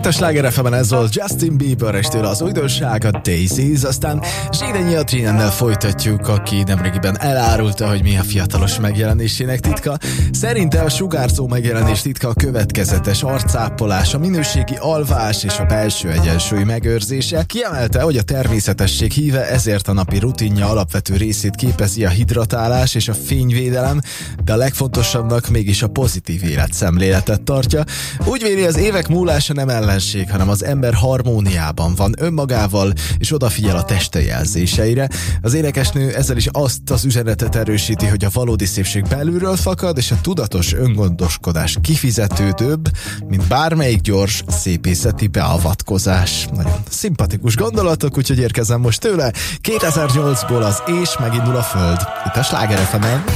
Itt a Sláger FM-en ez volt Justin Bieber, és tőle az újdonság, a Daisies, aztán Zsidányi Adriennel folytatjuk, aki nemrégiben elárulta, hogy mi a fiatalos megjelenésének titka. Szerinte a sugárzó megjelenés titka a következetes arcápolás, a minőségi alvás és a belső egyensúly megőrzése. Kiemelte, hogy a természetesség híve, ezért a napi rutinja alapvető részét képezi a hidratálás és a fényvédelem, de a legfontosabbnak mégis a pozitív életszemléletet tartja. Úgy véli, az évek múlása nem ellenség, hanem az ember harmóniában van önmagával, és odafigyel a teste jelzéseire. Az énekesnő ezzel is azt az üzenetet erősíti, hogy a valódi szépség belülről fakad, és a tudatos öngondoskodás kifizetődőbb, mint bármelyik gyors szépészeti beavatkozás. Nagyon szimpatikus gondolatok, úgyhogy érkezem most tőle. 2008-ból az És megindul a Föld. Itt a Sláger FM-en.